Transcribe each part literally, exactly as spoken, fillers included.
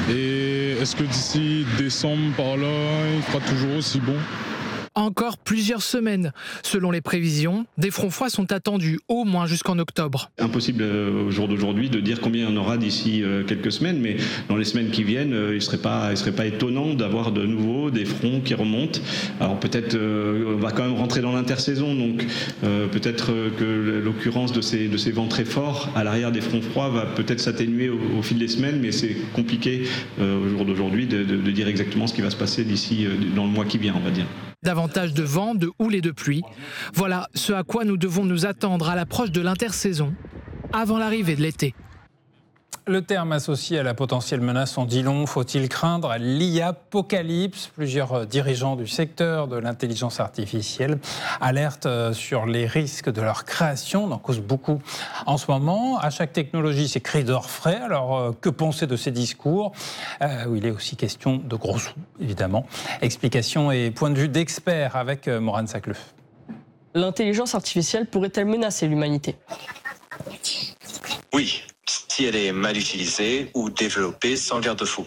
Et est-ce que d'ici décembre, par là, il fera toujours aussi bon ? Encore plusieurs semaines. Selon les prévisions, des fronts froids sont attendus au moins jusqu'en octobre. Impossible euh, au jour d'aujourd'hui de dire combien il y en aura d'ici euh, quelques semaines, mais dans les semaines qui viennent, euh, il ne serait pas, il serait pas étonnant d'avoir de nouveau des fronts qui remontent. Alors peut-être euh, on va quand même rentrer dans l'intersaison, donc euh, peut-être euh, que l'occurrence de ces, de ces vents très forts à l'arrière des fronts froids va peut-être s'atténuer au, au fil des semaines, mais c'est compliqué euh, au jour d'aujourd'hui de, de, de dire exactement ce qui va se passer d'ici euh, dans le mois qui vient, on va dire. Davantage de vent, de houle et de pluie. Voilà ce à quoi nous devons nous attendre à l'approche de l'intersaison, avant l'arrivée de l'été. Le terme associé à la potentielle menace en dit long. Faut-il craindre l'I A-apocalypse ? Plusieurs dirigeants du secteur de l'intelligence artificielle alertent sur les risques de leur création. On en cause beaucoup en ce moment. À chaque technologie, c'est cri d'orfraie. Alors, que penser de ces discours euh, où il est aussi question de gros sous, évidemment. Explications et points de vue d'experts avec Morane Saclef. L'intelligence artificielle pourrait-elle menacer l'humanité ? Oui, si elle est mal utilisée ou développée sans garde-fou.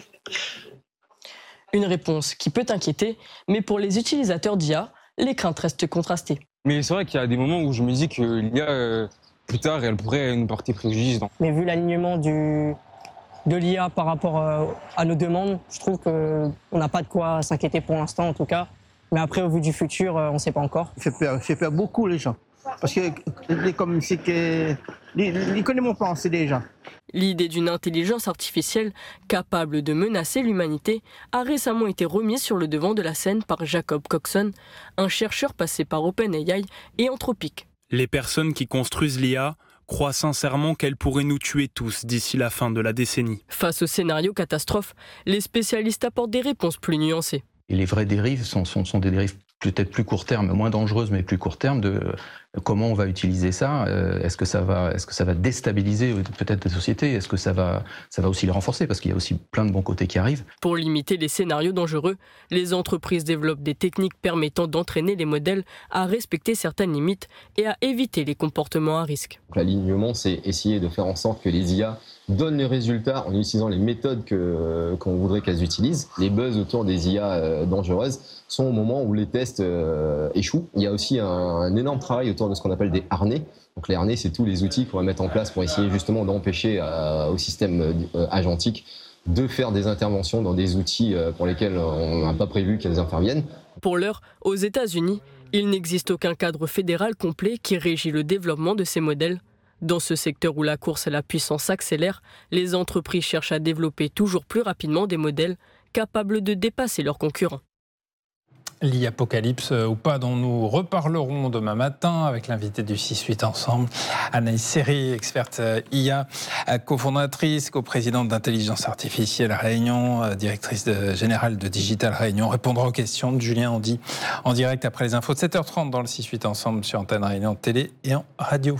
Une réponse qui peut inquiéter, mais pour les utilisateurs d'I A, les craintes restent contrastées. Mais c'est vrai qu'il y a des moments où je me dis que l'I A, euh, plus tard, elle pourrait nous porter préjudice. Donc. Mais vu l'alignement du, de l'I A par rapport euh, à nos demandes, je trouve qu'on n'a pas de quoi s'inquiéter pour l'instant en tout cas. Mais après, au vu du futur, euh, on ne sait pas encore. Ça fait peur, ça fait peur beaucoup les gens. Parce que comme c'est que ils connaissent mon pensée déjà. L'idée d'une intelligence artificielle capable de menacer l'humanité a récemment été remise sur le devant de la scène par Jacob Coxon, un chercheur passé par OpenAI et Anthropic. Les personnes qui construisent l'I A croient sincèrement qu'elle pourrait nous tuer tous d'ici la fin de la décennie. Face au scénario catastrophe, les spécialistes apportent des réponses plus nuancées. Et les vraies dérives sont, sont, sont des dérives peut-être plus court terme, moins dangereuses, mais plus court terme, de euh, comment on va utiliser ça. Euh, est-ce que ça va, est-ce que ça va déstabiliser peut-être des sociétés ? Est-ce que ça va, ça va aussi les renforcer ? Parce qu'il y a aussi plein de bons côtés qui arrivent. Pour limiter les scénarios dangereux, les entreprises développent des techniques permettant d'entraîner les modèles à respecter certaines limites et à éviter les comportements à risque. L'alignement, c'est essayer de faire en sorte que les I A donnent les résultats en utilisant les méthodes que, euh, qu'on voudrait qu'elles utilisent. Les buzz autour des I A euh, dangereuses sont au moment où les tests euh, échouent. Il y a aussi un, un énorme travail autour de ce qu'on appelle des harnais. Donc les harnais, c'est tous les outils qu'on va mettre en place pour essayer justement d'empêcher euh, au système euh, agentique de faire des interventions dans des outils euh, pour lesquels on n'a pas prévu qu'elles interviennent. Pour l'heure, aux États-Unis, il n'existe aucun cadre fédéral complet qui régit le développement de ces modèles. Dans ce secteur où la course à la puissance s'accélère, les entreprises cherchent à développer toujours plus rapidement des modèles capables de dépasser leurs concurrents. L'I A-apocalypse ou pas, dont nous reparlerons demain matin avec l'invité du six huit Ensemble, Anaïs Serry, experte I A, cofondatrice, coprésidente d'Intelligence Artificielle Réunion, directrice de, générale de Digital Réunion, répondra aux questions de Julien Handy en direct après les infos de sept heures trente dans le six huit Ensemble sur Antenne Réunion télé et en radio.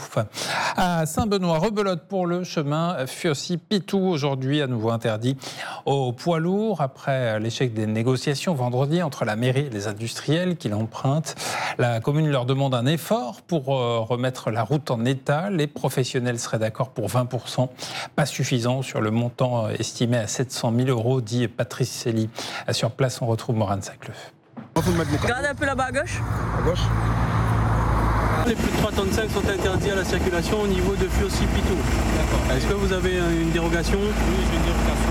À Saint-Benoît, rebelote pour le chemin Fiossi-Pitou, aujourd'hui à nouveau interdit aux poids lourds après l'échec des négociations vendredi entre la mairie et les industriels qui l'empruntent. La commune leur demande un effort pour euh, remettre la route en état. Les professionnels seraient d'accord pour vingt pour cent, pas suffisant sur le montant euh, estimé à sept cent mille euros, dit Patrice Célie. Sur place, on retrouve Morane Saclef. Regardez un peu là-bas à gauche. À gauche. Les plus de trois tonnes cinq sont interdits à la circulation au niveau de Fiossi-Pitou. D'accord. Est-ce que vous avez une dérogation ? Oui, j'ai une dérogation.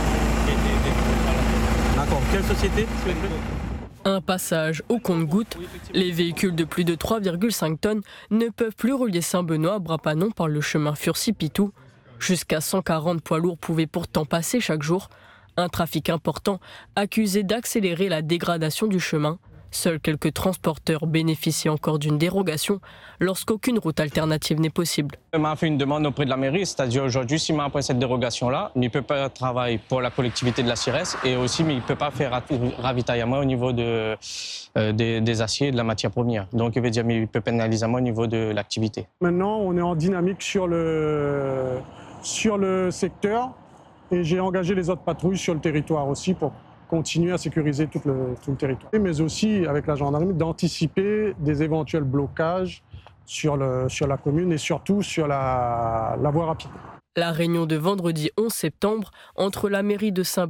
D'accord. Quelle société ? Un passage au compte-gouttes. Les véhicules de plus de trois virgule cinq tonnes ne peuvent plus relier Saint-Benoît à Brapanon par le chemin Fiossi-Pitou. Jusqu'à cent quarante poids lourds pouvaient pourtant passer chaque jour. Un trafic important accusé d'accélérer la dégradation du chemin. Seuls quelques transporteurs bénéficient encore d'une dérogation lorsqu'aucune route alternative n'est possible. On m'a fait une demande auprès de la mairie, c'est-à-dire aujourd'hui, s'il m'a après cette dérogation-là, il ne peut pas travailler pour la collectivité de la Cires et aussi mais il ne peut pas faire ravitaillement au niveau de, euh, des, des aciers et de la matière première. Donc il veut dire qu'il peut pénaliser moi au niveau de l'activité. Maintenant, on est en dynamique sur le, sur le secteur et j'ai engagé les autres patrouilles sur le territoire aussi pour continuer à sécuriser tout le, tout le territoire. Mais aussi, avec la gendarmerie, d'anticiper des éventuels blocages sur, le, sur la commune et surtout sur la, la voie rapide. La réunion de vendredi onze septembre entre la mairie de Saint-Benoît